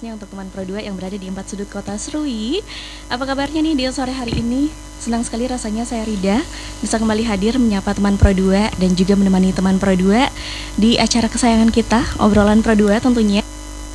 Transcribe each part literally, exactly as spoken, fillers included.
khususnya untuk teman Pro dua yang berada di empat sudut kota Serui. Apa kabarnya nih di sore hari ini? Senang sekali rasanya saya Rida bisa kembali hadir menyapa teman Pro dua dan juga menemani teman Pro dua di acara kesayangan kita, obrolan Pro dua tentunya.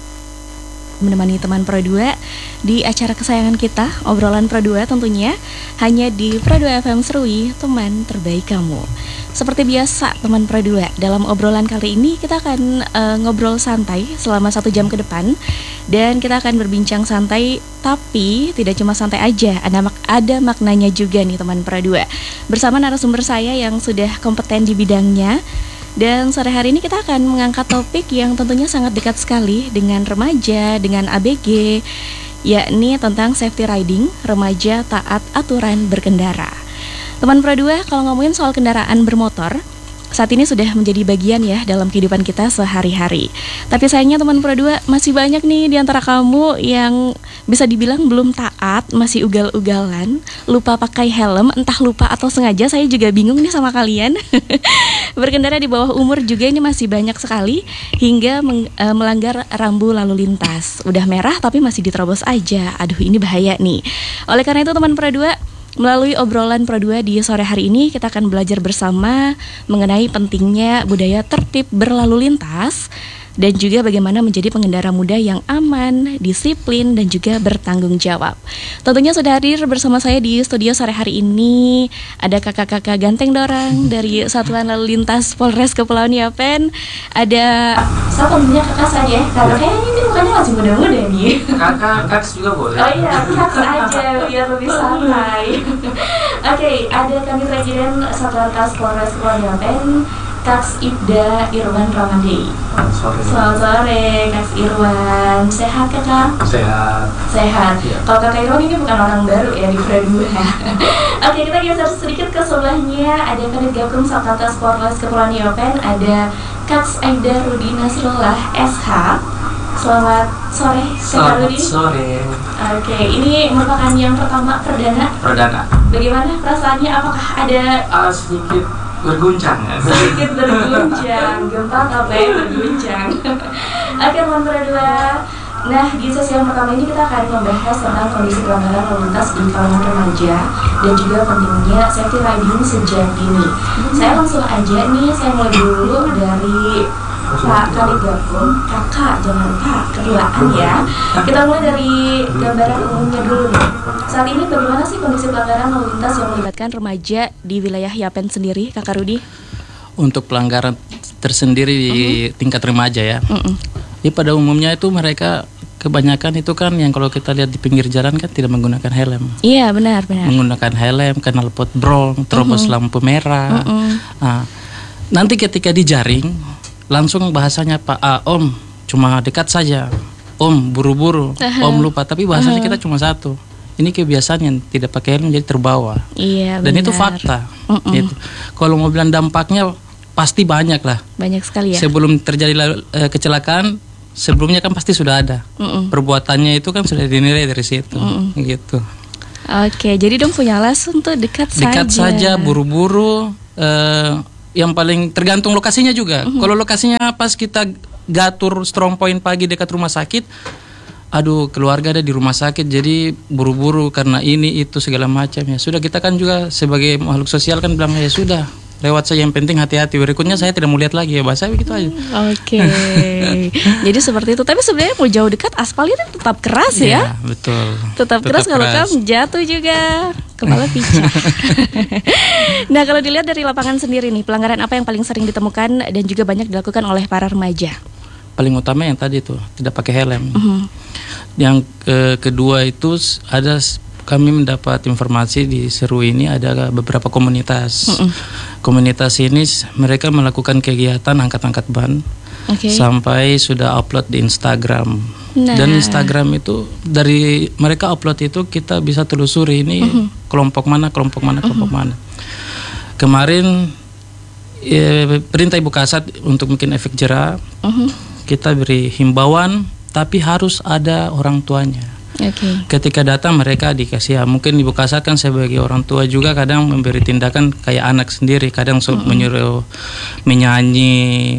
Menemani teman Pro dua di acara kesayangan kita, obrolan Pro dua tentunya hanya di Pro dua F M Serui, teman terbaik kamu. Seperti biasa teman Pro dua, dalam obrolan kali ini kita akan uh, ngobrol santai selama satu jam ke depan. Dan kita akan berbincang santai, tapi tidak cuma santai aja, ada, mak- ada maknanya juga nih teman Pro dua. Bersama narasumber saya yang sudah kompeten di bidangnya. Dan sore hari ini kita akan mengangkat topik yang tentunya sangat dekat sekali dengan remaja, dengan A B G, yakni tentang safety riding, remaja taat aturan berkendara. Teman Pro dua, kalau ngomongin soal kendaraan bermotor, saat ini sudah menjadi bagian ya dalam kehidupan kita sehari-hari. Tapi sayangnya teman Pro dua, masih banyak nih di antara kamu yang bisa dibilang belum taat, masih ugal-ugalan, lupa pakai helm, entah lupa atau sengaja, saya juga bingung nih sama kalian. Berkendara di bawah umur juga ini masih banyak sekali, hingga meng, e, melanggar rambu lalu lintas. Udah merah tapi masih diterobos aja. Aduh, ini bahaya nih. Oleh karena itu teman Pro dua, melalui obrolan Pro dua di sore hari ini kita akan belajar bersama mengenai pentingnya budaya tertib berlalu lintas dan juga bagaimana menjadi pengendara muda yang aman, disiplin, dan juga bertanggung jawab. Tentunya sudah hadir bersama saya di studio sore hari ini ada kakak-kakak ganteng dorang dari Satuan Lalu Lintas Polres Kepulauan Yapen. Ada siapa punya kakak saya? Kalau kayaknya ini mukanya masih muda-muda nih. Kakak, kaks juga boleh. Oh iya, kaks aja biar lebih santai. Oke, okay, ada kami Presiden Satuan Kas Polres Kepulauan Yapen, Kaks Ibda Irwan Ramadi. Sore. Selamat sore, Kaks Irwan. Sehat kakak? Sehat. Sehat. Ya. Kalau kakak Irwan ini bukan orang baru ya di Pro dua. Oke, kita geser sedikit ke sebelahnya. Ada Kadit Gakum Satlantas Polres Kepulauan Yapen. Ada Kaks Aida Rudi Nasrullah S H. Selamat sore, Kak Rudi. Selamat sore. Oke, ini merupakan yang pertama perdana. Perdana. Bagaimana perasaannya? Apakah ada Uh, sedikit berguncang ya. sedikit berguncang, gempa tapi berguncang. Oke teman Pro dua, nah di sesi yang pertama ini kita akan membahas tentang kondisi pelanggaran lalu lintas di kalangan remaja dan juga pentingnya safety riding sejak dini. Saya langsung aja nih, saya mulai dulu dari Pak Kadit Gakum. Kakak, jangan Pak, ketuaan ya. Kita mulai dari gambaran umumnya dulu nih. Saat ini bagaimana sih kondisi pelanggaran lalu lintas yang melibatkan remaja di wilayah Yapen sendiri, Kakak Rudi? Untuk pelanggaran tersendiri di uh-huh. tingkat remaja ya. Uh-uh. Jadi pada umumnya itu mereka kebanyakan itu kan yang kalau kita lihat di pinggir jalan kan tidak menggunakan helm. Iya benar benar. Menggunakan helm, knalpot brong, terobos uh-huh. lampu merah. Uh-uh. Nah, nanti ketika dijaring langsung bahasanya Pak ah, Om cuma dekat saja, Om buru-buru, uh-huh. Om lupa. Tapi bahasanya uh-huh. kita cuma satu. Ini kebiasaan yang tidak pakai helm jadi terbawa. Iya, dan benar. itu fakta. Uh-uh. Gitu. Kalau mau bilang dampaknya pasti banyak lah. Banyak sekali ya. Sebelum terjadi uh, kecelakaan, sebelumnya kan pasti sudah ada. Uh-uh. Perbuatannya itu kan sudah dinilai dari situ. Uh-uh. Gitu. Oke, jadi dong punya alasan tuh dekat, dekat saja. Dekat saja, buru-buru. Uh, yang paling tergantung lokasinya juga. Uh-huh. Kalau lokasinya pas kita gatur strong point pagi dekat rumah sakit, aduh keluarga ada di rumah sakit jadi buru-buru karena ini itu segala macam ya. Sudah kita kan juga sebagai makhluk sosial kan bilang ya sudah lewat saja yang penting hati-hati. Berikutnya saya tidak mau lihat lagi ya bahasa begitu aja. Oke. Okay. Jadi seperti itu. Tapi sebenarnya mau jauh dekat aspal itu tetap keras ya. Iya betul. Tetap, tetap keras, keras. Kalau kamu jatuh juga kepala pecah. Nah kalau dilihat dari lapangan sendiri nih, pelanggaran apa yang paling sering ditemukan dan juga banyak dilakukan oleh para remaja? Paling utama yang tadi tuh tidak pakai helm. Uh-huh. Yang ke- kedua itu ada kami mendapat informasi di Serui ini ada beberapa komunitas. Uh-uh. Komunitas ini mereka melakukan kegiatan angkat-angkat ban, okay. sampai sudah upload di Instagram. Nah. Dan Instagram itu dari mereka upload itu kita bisa telusuri ini uh-huh. kelompok mana, kelompok mana, kelompok uh-huh. mana. Kemarin ya, perintah Ibu Kasat untuk bikin efek jerah, uh-huh. kita beri himbauan, tapi harus ada orang tuanya. Okay. Ketika datang mereka dikasih ya, mungkin Ibu Kasat kan sebagai orang tua juga kadang memberi tindakan kayak anak sendiri, kadang mm-hmm. menyuruh menyanyi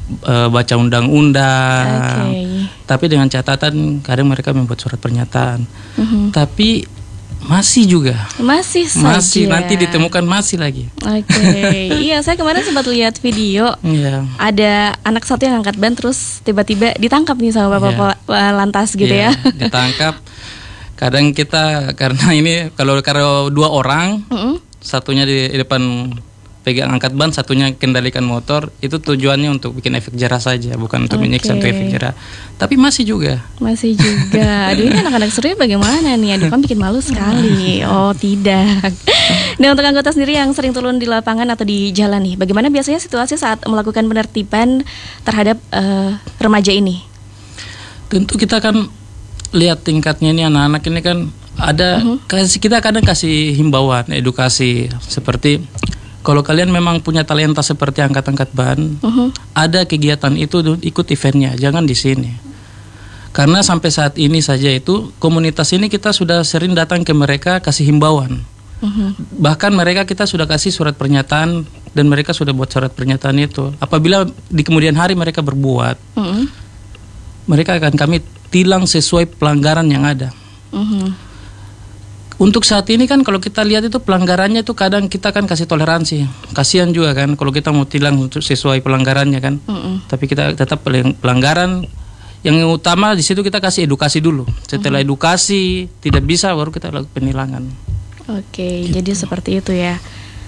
uh, baca undang-undang. Okay. Tapi dengan catatan kadang mereka membuat surat pernyataan. Mm-hmm. Tapi masih juga. Masih saja. Masih nanti ditemukan masih lagi. Oke. Okay. Iya, saya kemarin sempat lihat video. Yeah. Ada anak satu yang angkat ban terus tiba-tiba ditangkap nih sama Bapak yeah. lantas gitu yeah, ya. Ditangkap. Kadang kita karena ini kalau kalau dua orang, mm-hmm. satunya di depan pegang angkat ban, satunya kendalikan motor, itu tujuannya untuk bikin efek jerah saja, bukan untuk okay. menyiksa untuk efek jerah. Tapi masih juga. Masih juga. Aduh, ini anak-anak seru bagaimana nih? Aduh, kan bikin malu sekali. Oh, tidak. Nah, untuk anggota sendiri yang sering turun di lapangan atau di jalan nih, bagaimana biasanya situasi saat melakukan penertiban terhadap uh, remaja ini? Tentu kita kan lihat tingkatnya ini anak-anak ini kan ada uh-huh. kasih kita kadang kasih himbauan, edukasi seperti kalau kalian memang punya talenta seperti angkat-angkat ban, uh-huh. ada kegiatan itu ikut eventnya, jangan di sini. Karena sampai saat ini saja itu komunitas ini kita sudah sering datang ke mereka kasih himbauan. Uh-huh. Bahkan mereka kita sudah kasih surat pernyataan dan mereka sudah buat surat pernyataan itu. Apabila di kemudian hari mereka berbuat, uh-huh. mereka akan kami tilang sesuai pelanggaran yang ada. Uh-huh. Untuk saat ini kan kalau kita lihat itu pelanggarannya itu kadang kita kan kasih toleransi, kasihan juga kan kalau kita mau tilang untuk sesuai pelanggarannya kan. Mm-mm. Tapi kita tetap pelanggaran yang utama di situ kita kasih edukasi dulu. Setelah mm-hmm. edukasi tidak bisa baru kita lakukan penilangan. Oke, gitu. Jadi seperti itu ya.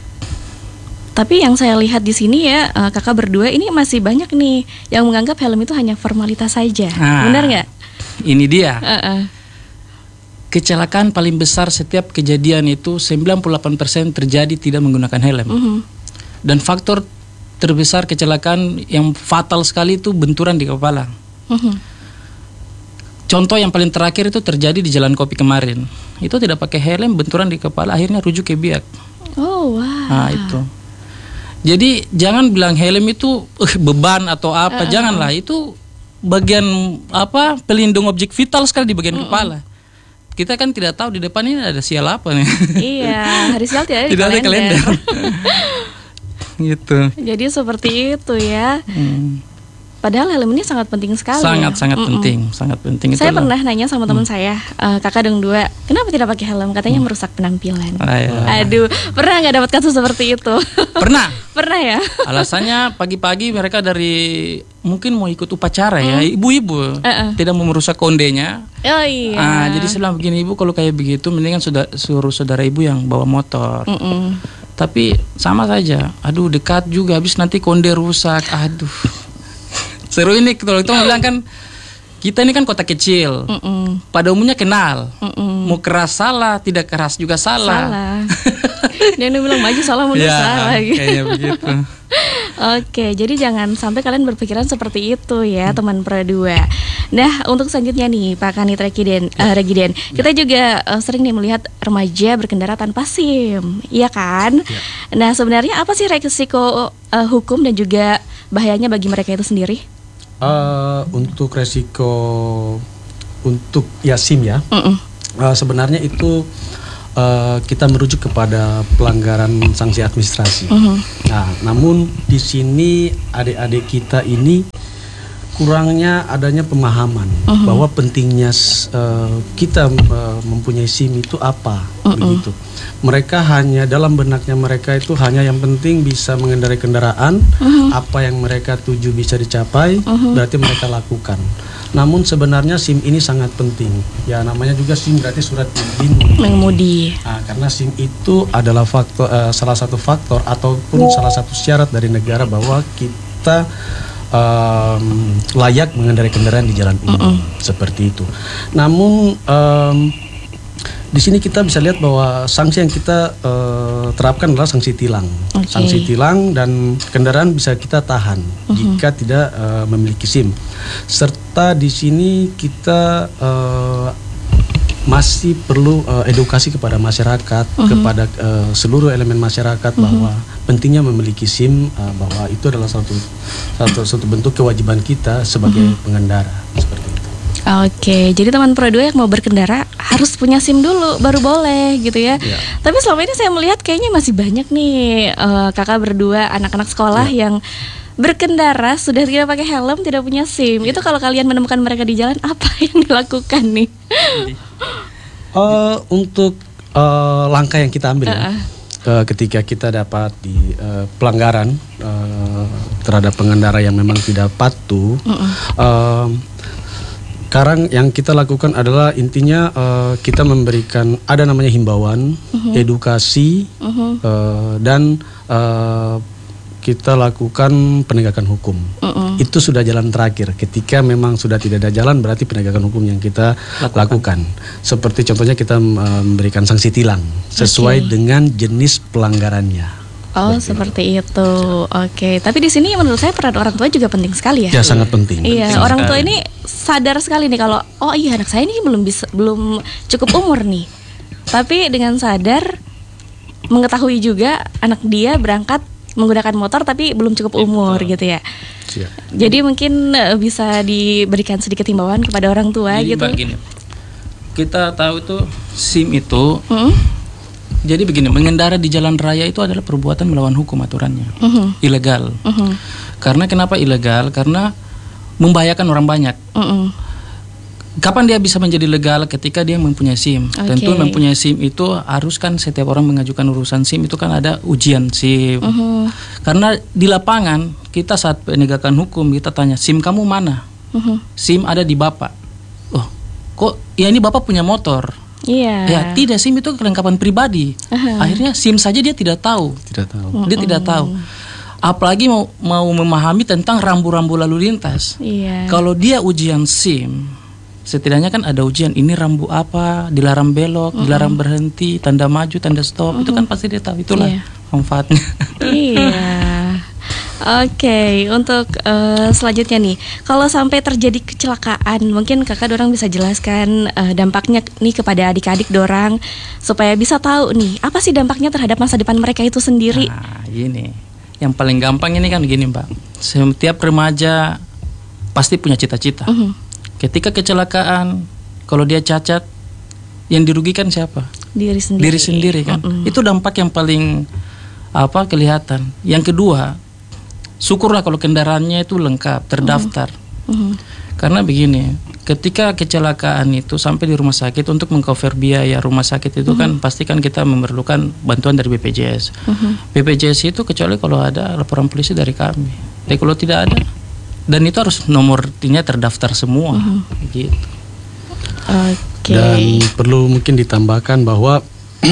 Tapi yang saya lihat di sini ya kakak berdua ini masih banyak nih yang menganggap helm itu hanya formalitas saja, nah, benar nggak? Ini dia. Uh-uh. Kecelakaan paling besar setiap kejadian itu sembilan puluh delapan persen terjadi tidak menggunakan helm. Uh-huh. Dan faktor terbesar kecelakaan yang fatal sekali itu benturan di kepala. Uh-huh. Contoh yang paling terakhir itu terjadi di Jalan Kopi kemarin. Itu tidak pakai helm, benturan di kepala, akhirnya rujuk ke biak. Oh, wow. Nah, itu. Jadi jangan bilang helm itu uh, beban atau apa, uh-uh. janganlah. Itu bagian apa pelindung objek vital sekali di bagian uh-uh. kepala. Kita kan tidak tahu di depan ini ada sial apa nih. Iya, hari sial tidak ada di tidak kalender. Ada kalender. Gitu. Jadi seperti itu ya. Hmm. Padahal helm ini sangat penting sekali. Sangat ya? sangat Mm-mm. penting, sangat penting. Saya itulah. Pernah nanya sama teman hmm. saya, uh, kakak dong dua, kenapa tidak pakai helm? Katanya hmm. merusak penampilan. Ah, ya. Aduh, pernah nggak dapat kasus seperti itu? Pernah. Pernah ya. Alasannya pagi-pagi mereka dari mungkin mau ikut upacara ya, hmm. ibu-ibu uh-uh. tidak mau merusak kondenya. Oh iya. Ah, jadi saya bilang begini, ibu kalau kayak begitu, mendingan sudah suruh saudara ibu yang bawa motor. Mm-mm. Tapi sama saja, aduh dekat juga, habis nanti konde rusak, aduh. Seru ini kalau itu bilang kan kita ini kan kota kecil. Mm-mm. Pada umumnya kenal. Mm-mm. Mau keras salah, tidak keras juga salah. Salah. Dia bilang maju salah mulu ya, salah gitu. Kayaknya begitu. Oke, jadi jangan sampai kalian berpikiran seperti itu ya, hmm. teman Pro dua. Nah, untuk selanjutnya nih Pak Kanit Regiden, uh, Regiden. Ya. Kita juga uh, sering nih melihat remaja berkendara tanpa SIM, iya kan? Ya. Nah, sebenarnya apa sih resiko uh, hukum dan juga bahayanya bagi mereka itu sendiri? Uh, untuk resiko untuk ya SIM ya, uh, sebenarnya itu uh, kita merujuk kepada pelanggaran sanksi administrasi. Uh-huh. Nah, namun di sini adik-adik kita ini kurangnya adanya pemahaman uh-huh. bahwa pentingnya uh, kita uh, mempunyai SIM itu apa, uh-uh. begitu. Mereka hanya dalam benaknya mereka itu hanya yang penting bisa mengendarai kendaraan, uh-huh. apa yang mereka tuju bisa dicapai, uh-huh. berarti mereka lakukan. Namun sebenarnya SIM ini sangat penting. Ya namanya juga SIM berarti surat izin mengemudi. Nah, karena SIM itu adalah faktor uh, salah satu faktor ataupun salah satu syarat dari negara bahwa kita um, layak mengendarai kendaraan di jalan umum, uh-uh. seperti itu. Namun um, di sini kita bisa lihat bahwa sanksi yang kita uh, terapkan adalah sanksi tilang. Okay. Sanksi tilang dan kendaraan bisa kita tahan uh-huh. jika tidak uh, memiliki SIM. Serta di sini kita uh, masih perlu uh, edukasi kepada masyarakat, uh-huh. kepada uh, seluruh elemen masyarakat uh-huh. bahwa pentingnya memiliki SIM, uh, bahwa itu adalah satu satu satu bentuk kewajiban kita sebagai uh-huh. pengendara seperti itu. Oke, jadi teman Pro dua yang mau berkendara harus punya SIM dulu baru boleh gitu ya. Ya. Tapi selama ini saya melihat kayaknya masih banyak nih uh, kakak berdua anak-anak sekolah ya. yang berkendara sudah tidak pakai helm, tidak punya SIM. Itu kalau kalian menemukan mereka di jalan, apa yang dilakukan nih? Uh, untuk uh, langkah yang kita ambil uh-uh. ya, uh, ketika kita dapat di uh, pelanggaran uh, terhadap pengendara yang memang tidak patuh, uh-uh. uh, sekarang yang kita lakukan adalah intinya uh, kita memberikan ada namanya himbauan, uh-huh. edukasi, uh-huh. uh, dan uh, kita lakukan penegakan hukum. Uh-uh. Itu sudah jalan terakhir. Ketika memang sudah tidak ada jalan, berarti penegakan hukum yang kita lakukan. lakukan. Seperti contohnya kita memberikan sanksi tilang sesuai okay. dengan jenis pelanggarannya. Oh, seperti, seperti itu. Oke, okay. Tapi di sini menurut saya peran orang tua juga penting sekali ya. Ya, sangat penting. Iya, penting orang tua sekali. ini sadar sekali nih kalau oh iya anak saya ini belum bisa belum cukup umur nih. Tapi dengan sadar mengetahui juga anak dia berangkat menggunakan motor tapi belum cukup umur Betul. gitu ya. Siap. Jadi mungkin uh, bisa diberikan sedikit himbauan kepada orang tua. Jadi, gitu. Begini, kita tahu itu SIM itu. Hmm? Jadi begini, mengendara di jalan raya itu adalah perbuatan melawan hukum aturannya, uh-huh. ilegal. Uh-huh. Karena kenapa ilegal? Karena membahayakan orang banyak. Uh-uh. Kapan dia bisa menjadi legal? Ketika dia mempunyai SIM. Okay. Tentu mempunyai SIM itu harus kan setiap orang mengajukan urusan SIM itu kan ada ujian SIM. Uh-huh. Karena di lapangan kita saat penegakan hukum kita tanya SIM kamu mana? Uh-huh. SIM ada di bapak. Oh, kok ya ini bapak punya motor? Iya. Ya tidak, SIM itu kelengkapan pribadi. Uh-huh. Akhirnya SIM saja dia tidak tahu. Tidak tahu. Dia uh-uh. tidak tahu. Apalagi mau mau memahami tentang rambu-rambu lalu lintas. Iya. Kalau dia ujian SIM, setidaknya kan ada ujian ini rambu apa, dilarang belok, uh-uh. dilarang berhenti, tanda maju, tanda stop, uh-uh. itu kan pasti dia tahu. Itulah iya. manfaatnya. Iya. Oke, okay, untuk uh, selanjutnya nih, kalau sampai terjadi kecelakaan, mungkin kakak dorang bisa jelaskan uh, dampaknya nih kepada adik-adik dorang supaya bisa tahu nih apa sih dampaknya terhadap masa depan mereka itu sendiri. Nah, gini, yang paling gampang ini kan gini Mbak, setiap remaja pasti punya cita-cita. Uh-huh. Ketika kecelakaan, kalau dia cacat, yang dirugikan siapa? Diri sendiri. Diri sendiri kan. Uh-uh. Itu dampak yang paling apa kelihatan. Yang kedua, syukurlah kalau kendaraannya itu lengkap, terdaftar. Uh-huh. Karena begini, ketika kecelakaan itu sampai di rumah sakit untuk mengcover biaya rumah sakit itu uh-huh. kan pasti kan kita memerlukan bantuan dari B P J S. Uh-huh. B P J S itu kecuali kalau ada laporan polisi dari kami. Tapi kalau tidak ada, dan itu harus nomornya terdaftar semua. Uh-huh. Gitu. Oke. Okay. Dan perlu mungkin ditambahkan bahwa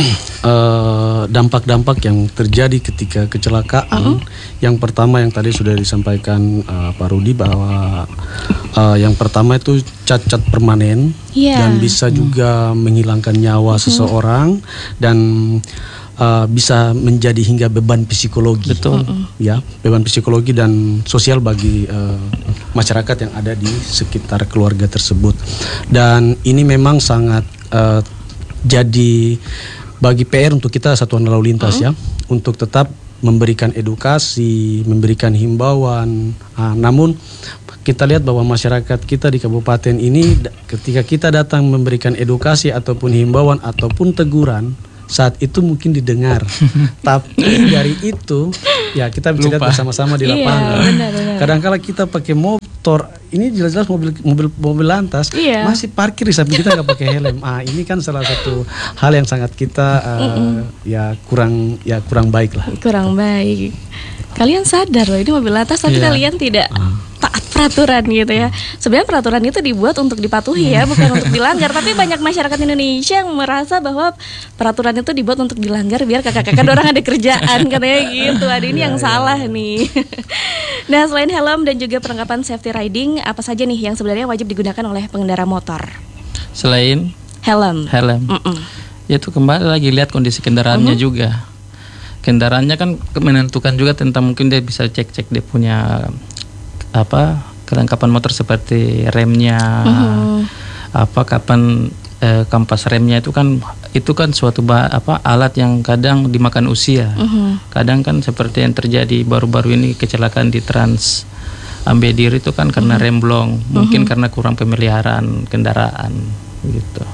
Uh, dampak-dampak yang terjadi ketika kecelakaan, uh-uh. yang pertama yang tadi sudah disampaikan uh, Pak Rudi bahwa uh, yang pertama itu cacat permanen yeah. dan bisa juga menghilangkan nyawa uh-huh. seseorang dan uh, bisa menjadi hingga beban psikologi. Betul. Uh-uh. Ya, beban psikologi dan sosial bagi uh, masyarakat yang ada di sekitar keluarga tersebut. Dan ini memang sangat uh, jadi bagi P R untuk kita satuan lalu lintas uh-huh. ya, untuk tetap memberikan edukasi, memberikan himbauan. Nah, namun kita lihat bahwa masyarakat kita di kabupaten ini ketika kita datang memberikan edukasi ataupun himbauan ataupun teguran, saat itu mungkin didengar. Tapi dari itu ya kita bisa lihat bersama-sama di lapangan. Iya, benar, benar. Kadang-kala kita pakai motor, ini jelas-jelas mobil mobil mobil lantas iya. masih parkir di samping kita nggak pakai helm. Ah, ini kan salah satu hal yang sangat kita uh, ya kurang ya kurang baik lah. Kurang baik. Kalian sadar loh ini mobil lantas tapi yeah. kalian tidak uh. taat peraturan gitu ya. Sebenarnya peraturan itu dibuat untuk dipatuhi ya, bukan untuk dilanggar. Tapi banyak masyarakat Indonesia yang merasa bahwa peraturan itu dibuat untuk dilanggar biar kakak-kakak orang ada kerjaan katanya gitu. Ada ini yang salah nih. Nah, selain helm dan juga perlengkapan safety riding, apa saja nih yang sebenarnya wajib digunakan oleh pengendara motor? Selain helm. Helm. Mm-mm. Ya itu kembali lagi lihat kondisi kendaraannya uh-huh. juga. Kendaraannya kan menentukan juga tentang mungkin dia bisa cek-cek dia punya apa kelengkapan motor seperti remnya, uh-huh. apa kapan eh, kampas remnya itu kan itu kan suatu bah, apa alat yang kadang dimakan usia. Uh-huh. Kadang kan seperti yang terjadi baru-baru ini kecelakaan di Trans Ambedir itu kan karena uh-huh. remblong, mungkin uh-huh. karena kurang pemeliharaan kendaraan gitu.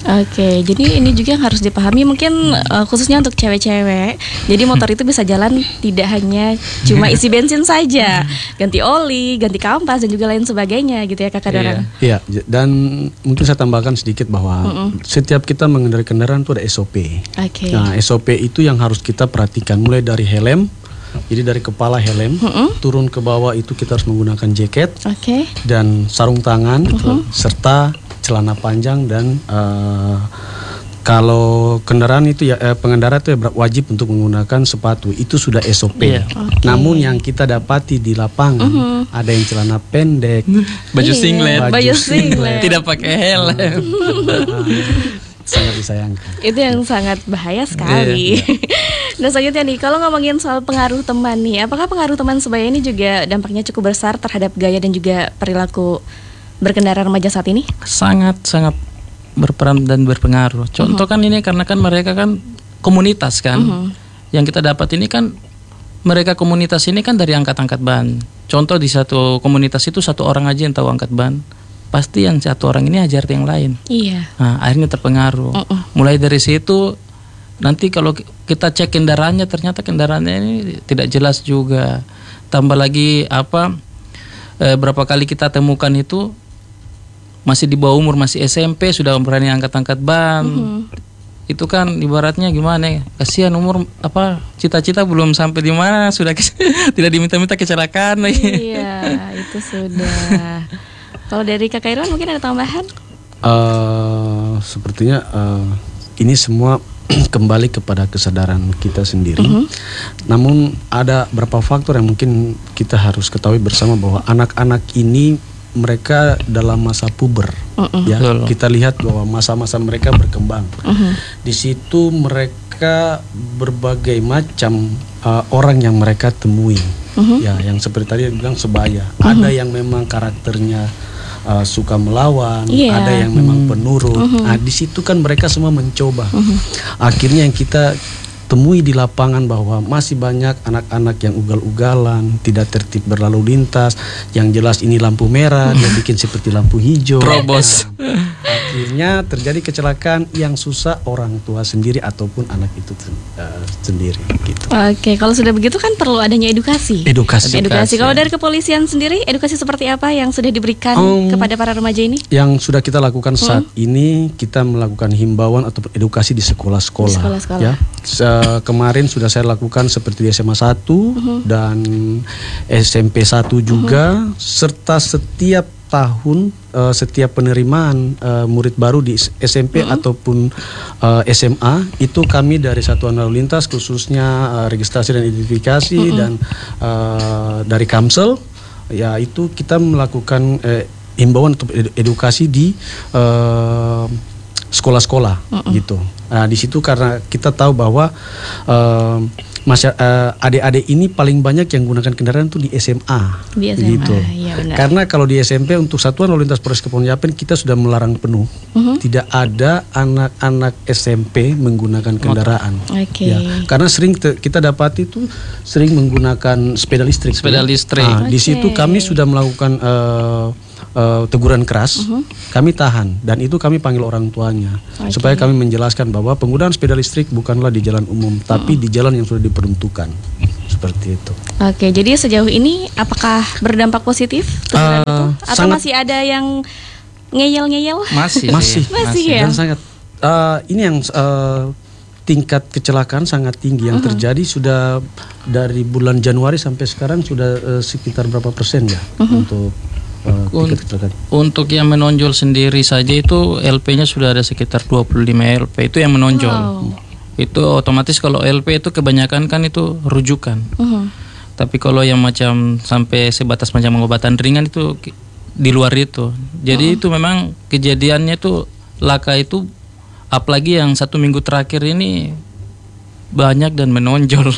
Oke, jadi ini juga yang harus dipahami mungkin uh, khususnya untuk cewek-cewek. Jadi motor itu bisa jalan tidak hanya cuma isi bensin saja, ganti oli, ganti kampas dan juga lain sebagainya gitu ya Kakak Dorang. Iya, dan mungkin saya tambahkan sedikit bahwa mm-mm. setiap kita mengendarai kendaraan itu ada S O P. Oke. Nah, S O P itu yang harus kita perhatikan mulai dari helm. Jadi dari kepala helm mm-hmm. turun ke bawah itu kita harus menggunakan jaket okay. dan sarung tangan mm-hmm. serta celana panjang dan uh, kalau kendaraan itu ya eh, pengendara itu ya wajib untuk menggunakan sepatu, itu sudah S O P. Yeah. Okay. Namun yang kita dapati di lapangan mm-hmm. ada yang celana pendek, baju singlet, baju singlet, tidak pakai helm. Sangat disayangkan. Itu yang sangat bahaya sekali. Yeah. Nah selanjutnya nih, kalau ngomongin soal pengaruh teman nih, apakah pengaruh teman sebaya ini juga dampaknya cukup besar terhadap gaya dan juga perilaku berkendara remaja saat ini? Sangat sangat berperan dan berpengaruh. Contoh uh-huh. kan ini karena kan mereka kan komunitas kan, uh-huh. yang kita dapat ini kan mereka komunitas ini kan dari angkat-angkat ban. Contoh di satu komunitas itu satu orang aja yang tahu angkat ban, pasti yang satu orang ini ajar yang lain. Iya. Nah, akhirnya terpengaruh. Uh-uh. Mulai dari situ nanti kalau kita cek kendaraannya ternyata kendaraannya ini tidak jelas juga. Tambah lagi apa? E, berapa kali kita temukan itu masih di bawah umur, masih S M P sudah berani angkat-angkat ban. Uh-huh. Itu kan ibaratnya gimana ya? Kasihan umur apa cita-cita belum sampai di mana sudah ke- tidak diminta-minta kecelakaan lagi. Iya, itu sudah. Kalau dari Kak Khairwan mungkin ada tambahan? Uh, sepertinya uh, ini semua kembali kepada kesadaran kita sendiri. Uh-huh. Namun ada beberapa faktor yang mungkin kita harus ketahui bersama bahwa anak-anak ini mereka dalam masa puber, uh-uh. ya Lalu. Kita lihat bahwa masa-masa mereka berkembang. Uh-huh. Di situ mereka berbagai macam uh, orang yang mereka temui, uh-huh. ya yang seperti tadi bilang sebaya. Uh-huh. Ada yang memang karakternya uh, suka melawan, yeah. ada yang memang penurut. Uh-huh. Nah di situ kan mereka semua mencoba. Uh-huh. Akhirnya yang kita temui di lapangan bahwa masih banyak anak-anak yang ugal-ugalan, tidak tertib berlalu lintas, yang jelas ini lampu merah, dia bikin seperti lampu hijau. Terobos. Akhirnya terjadi kecelakaan yang susah orang tua sendiri ataupun anak itu uh, sendiri. Gitu. Oke, kalau sudah begitu kan perlu adanya edukasi. Edukasi. Edukasi. Kalau dari kepolisian sendiri, edukasi seperti apa yang sudah diberikan um, kepada para remaja ini? Yang sudah kita lakukan saat hmm. ini, kita melakukan himbauan atau edukasi di sekolah-sekolah. Di sekolah-sekolah. Ya. Uh, kemarin sudah saya lakukan seperti di S M A satu uh-huh. dan S M P satu juga, uh-huh. serta setiap tahun uh, setiap penerimaan uh, murid baru di S M P uh-huh. ataupun uh, S M A itu kami dari Satuan Lalu Lintas khususnya uh, registrasi dan identifikasi uh-huh. dan uh, dari Kamsel ya itu kita melakukan uh, himbauan untuk edukasi di uh, sekolah-sekolah uh-uh. gitu. Nah, di situ karena kita tahu bahwa uh, masya, uh, adik-adik ini paling banyak yang gunakan kendaraan itu di S M A. Di S M A, gitu. iya benar. Karena kalau di S M P untuk Satuan Lalu Lintas Polres Kepulauan Yapen kita sudah melarang penuh. Uh-huh. Tidak ada anak-anak S M P menggunakan kendaraan. Okay. Ya, karena sering te- kita dapati itu sering menggunakan sepeda listrik. Sepeda ya. listrik. Nah, okay. Di situ kami sudah melakukan uh, Uh, teguran keras, uh-huh. kami tahan dan itu kami panggil orang tuanya okay. supaya kami menjelaskan bahwa penggunaan sepeda listrik bukanlah di jalan umum uh-huh. tapi di jalan yang sudah diperuntukkan seperti itu. Oke, okay, jadi sejauh ini apakah berdampak positif uh, itu? Atau sangat, masih ada yang ngeyel-ngeyel? Masih, masih, masih, masih ya. Dan sangat uh, ini yang uh, tingkat kecelakaan sangat tinggi yang uh-huh. terjadi sudah dari bulan Januari sampai sekarang sudah uh, sekitar berapa persen ya uh-huh. untuk Uh, Untuk yang menonjol sendiri saja itu L P-nya sudah ada sekitar dua puluh lima L P itu yang menonjol. Wow. Itu otomatis kalau L P itu kebanyakan kan itu rujukan. Uh-huh. Tapi kalau yang macam sampai sebatas macam pengobatan ringan itu di luar itu. Jadi uh-huh. itu memang kejadiannya itu laka itu apalagi yang satu minggu terakhir ini banyak dan menonjol.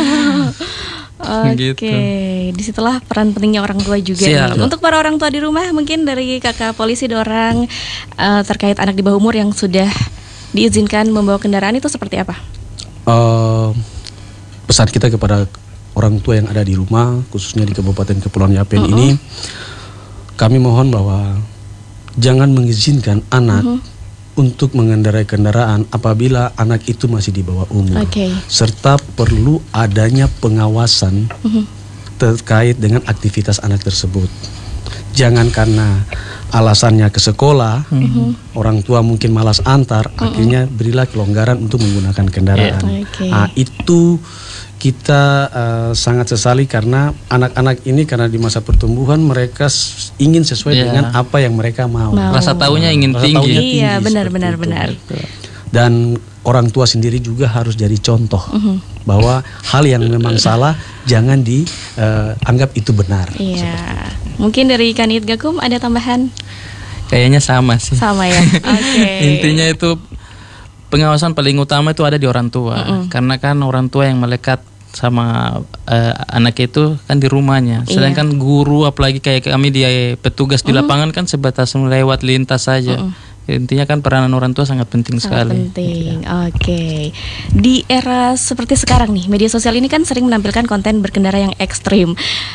Oke, okay. Disitulah peran pentingnya orang tua juga. Nih. Untuk para orang tua di rumah, mungkin dari kakak polisi Dorang uh, terkait anak di bawah umur yang sudah diizinkan membawa kendaraan itu seperti apa? Uh, pesan kita kepada orang tua yang ada di rumah, khususnya di Kabupaten Kepulauan Yapen uh-uh. ini, kami mohon bahwa jangan mengizinkan anak uh-huh. untuk mengendarai kendaraan apabila anak itu masih di bawah umur. Oke. Serta perlu adanya pengawasan Mhm. terkait dengan aktivitas anak tersebut. Jangan karena alasannya ke sekolah, orang tua mungkin malas antar, akhirnya berilah kelonggaran untuk menggunakan kendaraan. Yeah. Oke. Nah, itu kita uh, sangat sesali karena anak-anak ini karena di masa pertumbuhan mereka s- ingin sesuai Yeah. dengan apa yang mereka mau. Mau. Rasa taunya ingin Rasa tinggi. taunya tinggi, Iya, benar, seperti benar, itu. benar. Dan orang tua sendiri juga harus jadi contoh bahwa hal yang memang salah jangan dianggap itu benar. Iya. Mungkin dari Kanit Gakum ada tambahan? Kayaknya sama sih. Sama ya. Oke. Intinya itu pengawasan paling utama itu ada di orang tua, karena kan orang tua yang melekat sama eh, anak itu kan di rumahnya. Iya. Sedangkan guru apalagi kayak kami di petugas di lapangan kan sebatas melewat lintas saja. Intinya kan peranan orang tua sangat penting Sangat sekali. penting. Oke. Di era seperti sekarang nih, media sosial ini kan sering menampilkan konten berkendara yang ekstrim.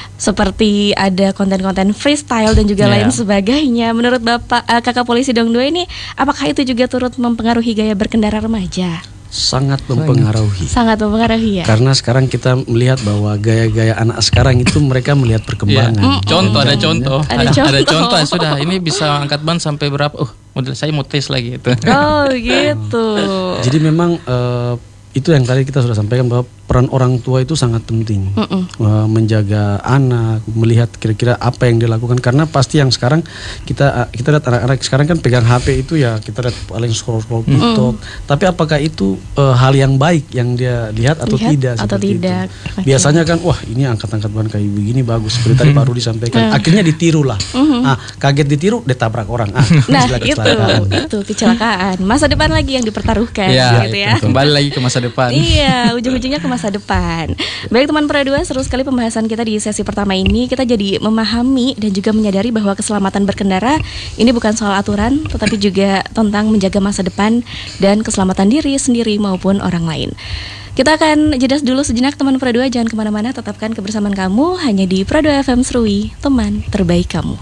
Seperti ada konten-konten freestyle dan juga Iya. lain sebagainya. Menurut Bapak eh, Kakak Polisi Dong dua ini, apakah itu juga turut mempengaruhi gaya berkendara remaja? Sangat mempengaruhi. Sangat mempengaruhi ya. Karena sekarang kita melihat bahwa gaya-gaya anak sekarang itu mereka melihat perkembangan. Iya. Contoh ada contoh. Ada contoh. Ada contoh sudah ini bisa angkat ban sampai berapa? Uh, model saya mau tes lagi itu. Oh gitu. Jadi memang eh, itu yang tadi kita sudah sampaikan bahwa peran orang tua itu sangat penting. Mm-mm. Eh, menjaga anak, melihat kira-kira apa yang dia lakukan karena pasti yang sekarang kita kita lihat anak-anak sekarang kan pegang H P itu ya kita lihat paling scroll-scroll TikTok. Tapi apakah itu eh, hal yang baik yang dia lihat atau Lihat tidak atau seperti tidak. itu. Oke. Biasanya kan wah ini angkat-angkat ban kayak begini bagus seperti tadi baru disampaikan. Akhirnya ditiru lah. Ah, kaget ditiru ditabrak orang. Ah, Nah sila itu, kecelakaan. itu kecelakaan. Masa depan lagi yang dipertaruhkan Ya, gitu ya. kembali lagi ke masa depan. Iya, ujung-ujungnya ke masa depan. Baik teman Pro dua, seru sekali pembahasan kita di sesi pertama ini. Kita jadi memahami dan juga menyadari bahwa keselamatan berkendara ini bukan soal aturan, tetapi juga tentang menjaga masa depan dan keselamatan diri sendiri maupun orang lain. Kita akan jeda dulu sejenak teman Pro dua, jangan kemana-mana, tetapkan kebersamaan kamu hanya di Pro dua F M Serui, teman terbaik kamu.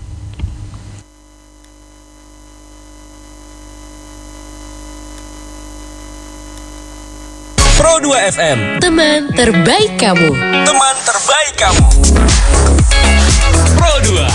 Pro dua F M, Teman terbaik kamu. teman terbaik kamu. Pro dua.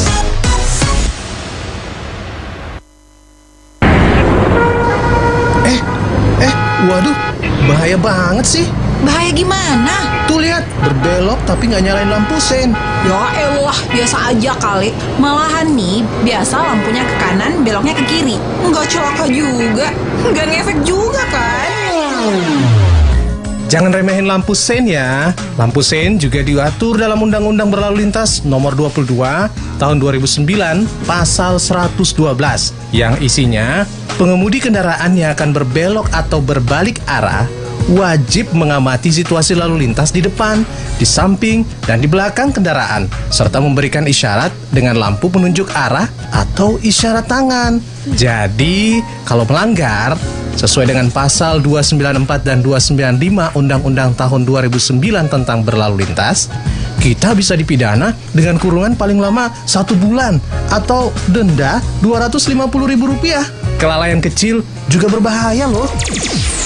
Eh, eh, waduh, bahaya banget sih. Bahaya gimana? Tuh lihat, berbelok tapi nggak nyalain lampu sen. Ya elah, biasa aja kali. Malahan nih, biasa lampunya ke kanan, beloknya ke kiri. Nggak celaka juga, nggak ngefek juga kan? Jangan remehin lampu sen ya. Lampu sen juga diatur dalam Undang-Undang Berlalu Lintas Nomor dua puluh dua Tahun dua ribu sembilan Pasal seratus dua belas yang isinya pengemudi kendaraan yang akan berbelok atau berbalik arah wajib mengamati situasi lalu lintas di depan, di samping, dan di belakang kendaraan, serta memberikan isyarat dengan lampu penunjuk arah atau isyarat tangan. Jadi, kalau melanggar, sesuai dengan pasal dua sembilan empat dan dua sembilan lima Undang-Undang tahun dua ribu sembilan tentang berlalu lintas, kita bisa dipidana dengan kurungan paling lama satu bulan atau denda dua ratus lima puluh ribu rupiah. Kelalaian kecil juga berbahaya loh.